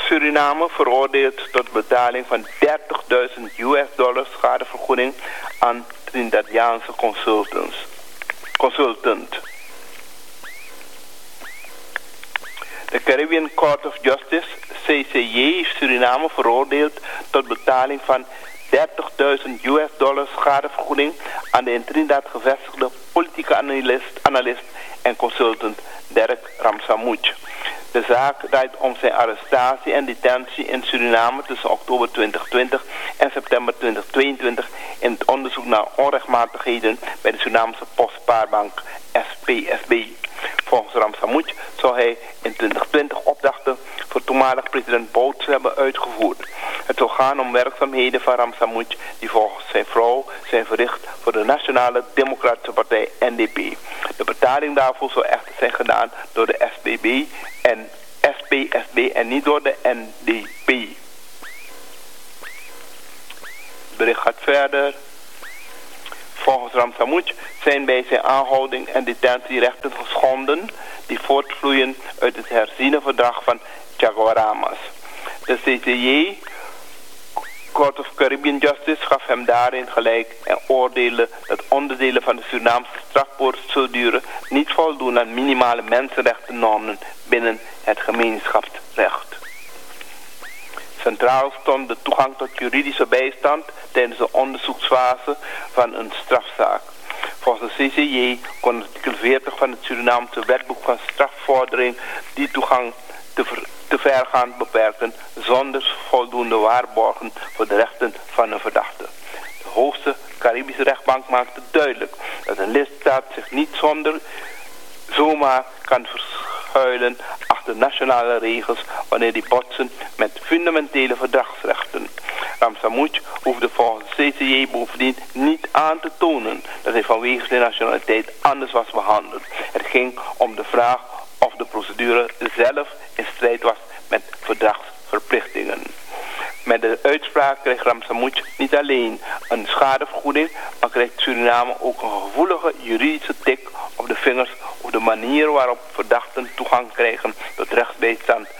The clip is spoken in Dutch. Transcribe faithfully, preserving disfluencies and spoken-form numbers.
Suriname veroordeeld tot betaling van dertigduizend U S dollar schadevergoeding aan Trinidadiaanse consultants. Consultant. De Caribbean Court of Justice, C C J, heeft Suriname veroordeeld tot betaling van dertigduizend U S dollar schadevergoeding aan de in Trinidad gevestigde politieke analist, analist en consultant Derek Ramsamouch. De zaak draait om zijn arrestatie en detentie in Suriname tussen oktober twintig twintig en september twintig tweeëntwintig in het onderzoek naar onrechtmatigheden bij de Surinamese Postspaarbank S P S B. Volgens Ramsamouch zou hij in twintig twintig opdrachten voor toenmalig president Bouterse hebben uitgevoerd. Het zou gaan om werkzaamheden van Ramsamouch die volgens zijn vrouw zijn verricht voor de Nationale Democratische Partij N D P. De betaling daarvoor zou echter zijn gedaan door de S B B en S P S B en niet door de N D P. Het bericht gaat verder. Volgens Ramsamouch zijn bij zijn aanhouding en detentie rechten geschonden die voortvloeien uit het herziene verdrag van Chaguaramas. De C C J, Court of Caribbean Justice, gaf hem daarin gelijk en oordeelde dat onderdelen van de Surinaamse strafprocedure niet voldoen aan minimale mensenrechtennormen binnen het gemeenschapsrecht. Centraal stond de toegang tot juridische bijstand tijdens de onderzoeksfase van een strafzaak. Volgens de C C J kon artikel veertig van het Surinaamse wetboek van strafvordering die toegang te, ver, te vergaand beperken zonder voldoende waarborgen voor de rechten van een verdachte. De hoogste Caribische rechtbank maakte duidelijk dat een lidstaat zich niet zonder zomaar kan verschuilen achter nationale regels wanneer die botsen met fundamentele verdragsrechten. Ramsamouch hoefde volgens de C C J bovendien niet aan te tonen dat hij vanwege zijn nationaliteit anders was behandeld. Het ging om de vraag of de procedure zelf in strijd was met verdragsverplichtingen. Met de uitspraak kreeg Ramsamouch niet alleen een schadevergoeding, maar kreeg Suriname ook een gevoelige juridische tik op de vingers over de manier waarop verdachten toegang krijgen tot rechtsbijstand